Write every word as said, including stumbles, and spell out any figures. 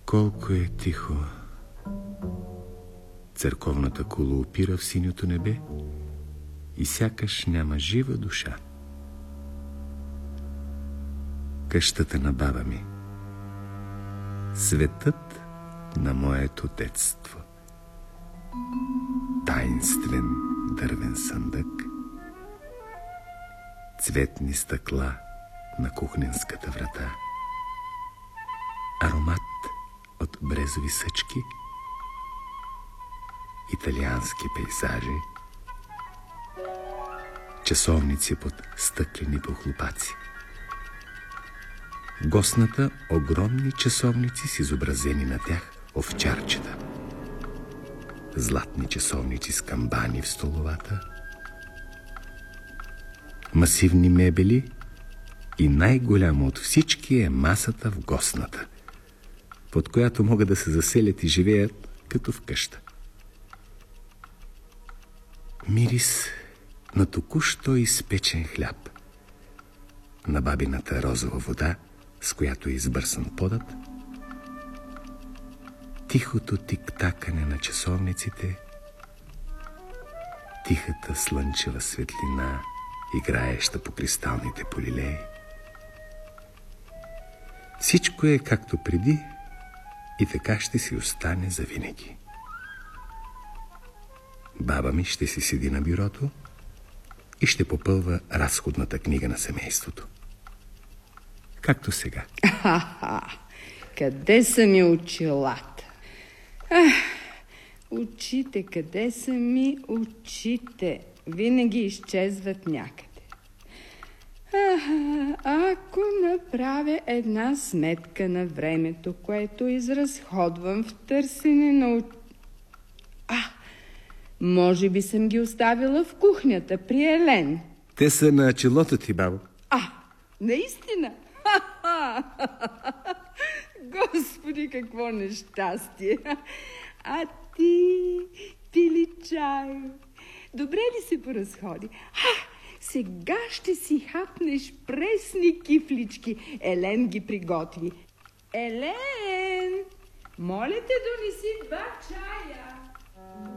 Колко е тихо. Църковната кула опира в синьото небе и сякаш няма жива душа. Къщата на баба ми. Светът на моето детство. Таинствен дървен съндък. Цветни стъкла на кухненската врата. Аромат от брезови съчки. Италиански пейзажи. Часовници под стъклени похлупаци. В гостната огромни часовници с изобразени на тях овчарчета. Златни часовници с камбани в столовата. Масивни мебели и най-голямо от всички е масата в гостната, под която могат да се заселят и живеят като в къща. Мирис на току-що изпечен хляб, на бабината розова вода, с която е избърсан подът, тихото тик-такане на часовниците, тихата слънчева светлина, играеща по кристалните полилеи. Всичко е както преди и така ще си остане завинаги. Баба ми ще си седи на бюрото и ще попълва разходната книга на семейството. Както сега. Ха-ха, къде са ми очилата? Ах, очите, къде са ми очите? Винаги изчезват някъде. Аха, ако направя една сметка на времето, което изразходвам в търсене на... А, може би съм ги оставила в кухнята при Елен. Те са на челото ти, бабо. А, наистина? Господи, какво нещастие! А ти пили чай? Добре ли се поразходи? А, сега ще си хапнеш пресни кифлички. Елен ги приготви. Елен, моля те, донеси два чая.